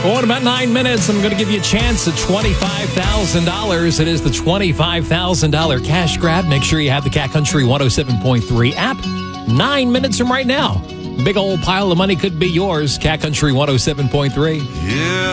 Well, in about 9 minutes, I'm going to give you a chance at $25,000. It is the $25,000 cash grab. Make sure you have the Cat Country 107.3 app. 9 minutes from right now. Big old pile of money could be yours. Cat Country 107.3. Yeah.